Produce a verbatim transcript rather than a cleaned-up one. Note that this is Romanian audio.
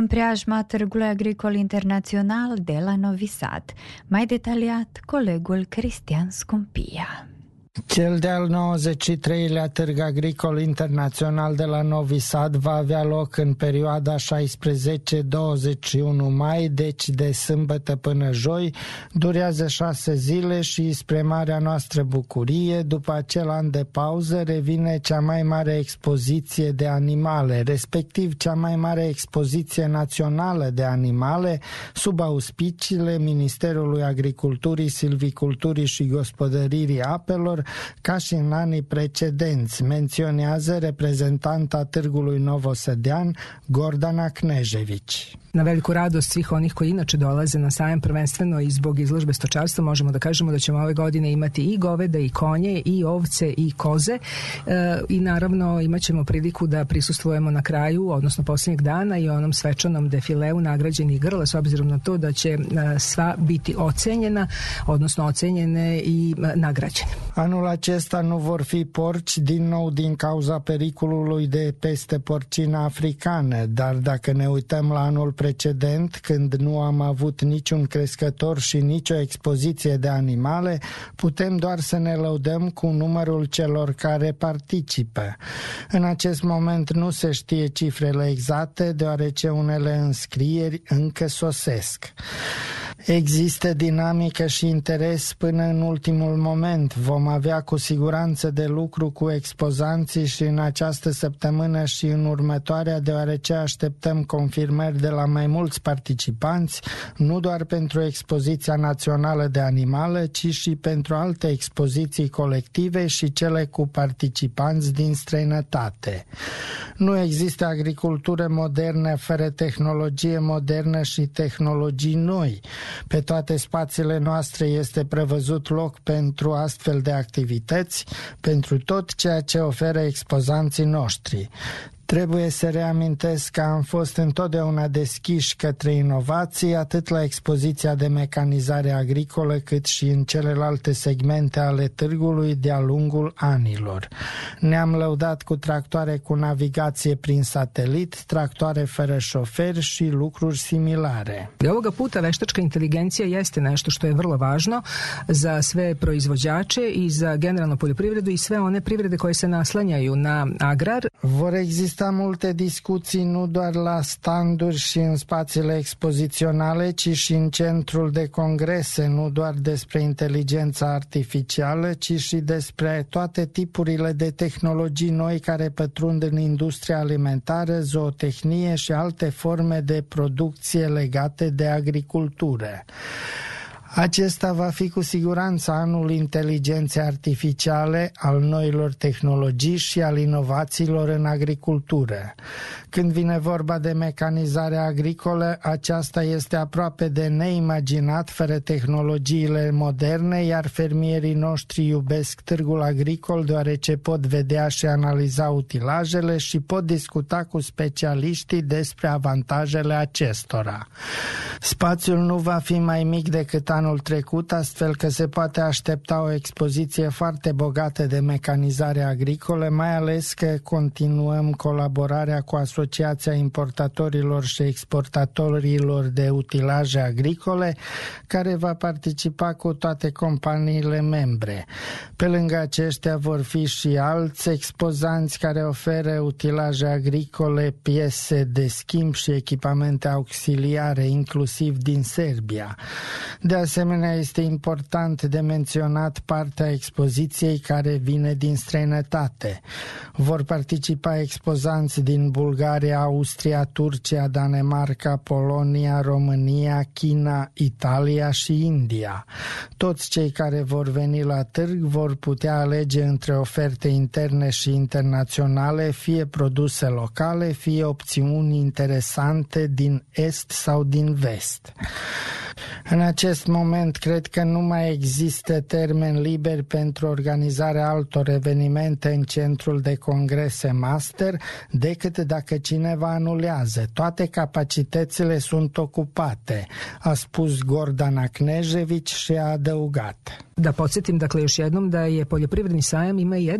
în preajma Târgului Agricol Internațional de la Novi Sad. Mai detaliat, colegul Cristian Scumpia. Cel de-al nouăzeci și treilea Târg Agricol Internațional de la Novi Sad va avea loc în perioada șaisprezece douăzeci și unu mai, deci de sâmbătă până joi. Durează șase zile și, spre marea noastră bucurie, după acel an de pauză, revine cea mai mare expoziție de animale, respectiv cea mai mare expoziție națională de animale, sub auspiciile Ministerului Agriculturii, Silviculturii și Gospodăririi Apelor, ca și în anii precedenți, menționează reprezentanta Târgului Novosădean, Gordana Knežević. Na veliku radost svih onih koji inače dolaze na sajam, prvenstveno i zbog izložbe stočarstva, možemo da kažemo da ćemo ove godine imati i goveda, i konje, i ovce, i koze. E, I naravno imat ćemo priliku da prisustvujemo na kraju, odnosno posljednjeg dana, i onom svečanom defileu nagrađenih grla, s obzirom na to da će e, sva biti ocenjena, odnosno ocenjene i e, nagrađene. Anul acesta nu vor fi porci din nou din cauza pericolului de peste porcină africană, dar dacă ne uităm la anul precedent, când nu am avut niciun crescător și nicio expoziție de animale, putem doar să ne lăudăm cu numărul celor care participă. În acest moment nu se știe cifrele exacte, deoarece unele înscrieri încă sosesc. Există dinamică și interes până în ultimul moment. Vom avea cu siguranță de lucru cu expozanții și în această săptămână și în următoarea, deoarece așteptăm confirmări de la mai mulți participanți, nu doar pentru expoziția națională de animale, ci și pentru alte expoziții colective și cele cu participanți din străinătate. Nu există agricultură modernă fără tehnologie modernă și tehnologii noi. Pe toate spațiile noastre este prevăzut loc pentru astfel de activități, pentru tot ceea ce oferă expozanții noștri. Trebuie să reamintesc că am fost întotdeauna deschiși către inovații, atât la expoziția de mecanizare agricolă, cât și în celelalte segmente ale târgului de-a lungul anilor. Ne-am lăudat cu tractoare cu navigație prin satelit, tractoare fără șoferi și lucruri similare. Ovoga puta veštačka inteligencija jeste nešto što je vrlo važno za sve proizvođače i za generalno poljoprivredu i sve one privrede koje se naslanjaju na agrar. Vor exista multe discuții nu doar la standuri și în spațiile expoziționale, ci și în centrul de congrese, nu doar despre inteligența artificială, ci și despre toate tipurile de tehnologii noi care pătrund în industria alimentară, zootehnie și alte forme de producție legate de agricultură. Acesta va fi cu siguranță anul inteligenței artificiale, al noilor tehnologii și al inovațiilor în agricultură. Când vine vorba de mecanizare agricolă, aceasta este aproape de neimaginat fără tehnologiile moderne, iar fermierii noștri iubesc târgul agricol deoarece pot vedea și analiza utilajele și pot discuta cu specialiștii despre avantajele acestora. Spațiul nu va fi mai mic decât anul trecut, astfel că se poate aștepta o expoziție foarte bogată de mecanizare agricolă, mai ales că continuăm colaborarea cu Asociația Importatorilor și Exportatorilor de Utilaje Agricole, care va participa cu toate companiile membre. Pe lângă aceștia vor fi și alți expozanți care oferă utilaje agricole, piese de schimb și echipamente auxiliare, inclusiv din Serbia. De asemenea, este important de menționat partea expoziției care vine din străinătate. Vor participa expozanți din Bulgaria, Austria, Turcia, Danemarca, Polonia, România, China, Italia și India. Toți cei care vor veni la târg vor putea alege între oferte interne și internaționale, fie produse locale, fie opțiuni interesante din est sau din vest. În acest moment cred că nu mai există termen liber pentru organizarea altor evenimente în centrul de congrese master decât dacă cineva anulează. Toate capacitățile sunt ocupate, a spus Gordana Knežević și a adăugat. Da podsjetim dakle još jednom da je poljoprivredni sajam ima